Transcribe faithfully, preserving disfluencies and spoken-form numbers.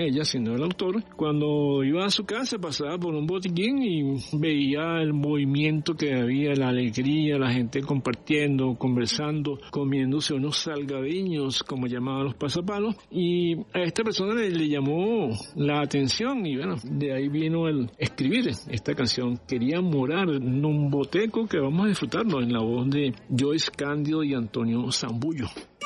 ella, sino el autor, cuando iba a su casa pasaba por un botiquín y veía el movimiento que había, la alegría, la gente compartiendo, conversando, comiéndose unos salgadiños, como llamaban los pasapalos, y a esta persona le, le llamó la atención y bueno, de ahí vino el escribir esta canción. Quería morar en un boteco, que vamos a disfrutarlo en la voz de Joyce Cándido y Antonio Zambullo.